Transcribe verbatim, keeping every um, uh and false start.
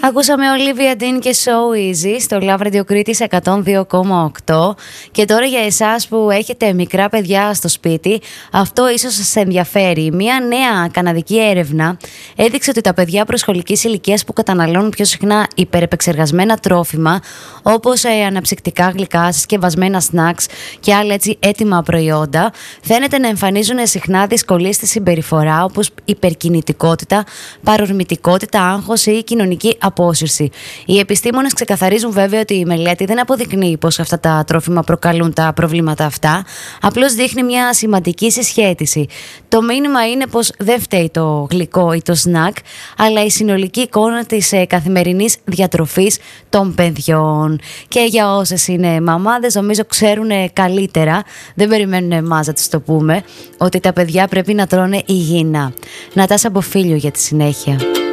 Ακούσαμε Olivia Dean και So Easy στο Love Radio Κρήτης εκατόν δύο κόμμα οκτώ. Και τώρα για εσάς που έχετε μικρά παιδιά στο σπίτι, αυτό ίσως σας ενδιαφέρει. Μια νέα καναδική έρευνα έδειξε ότι τα παιδιά προσχολικής ηλικίας που καταναλώνουν πιο συχνά υπερεπεξεργασμένα τρόφιμα, όπως ε, αναψυκτικά γλυκά, συσκευασμένα snacks και άλλα έτσι έτοιμα προϊόντα, φαίνεται να εμφανίζουν συχνά δυσκολίες στη συμπεριφορά, όπως υπερκινητικότητα, παρορμητικότητα, άγχος ή κοινωνική απόσυρση. Οι επιστήμονες ξεκαθαρίζουν βέβαια ότι η μελέτη δεν αποδεικνύει πως αυτά τα τρόφιμα προκαλούν τα προβλήματα αυτά, απλώς δείχνει μια σημαντική συσχέτιση. Το μήνυμα είναι πως δεν φταίει το γλυκό ή το σνακ, αλλά η συνολική εικόνα της ε, καθημερινής διατροφής των παιδιών. Και για όσες είναι μαμάδες, νομίζω ξέρουν καλύτερα, δεν περιμένουν εμάς να τους το πούμε, ότι τα παιδιά πρέπει να τρώνε υγιεινά. Νατάσα Μποφίλιο για τη συνέχεια.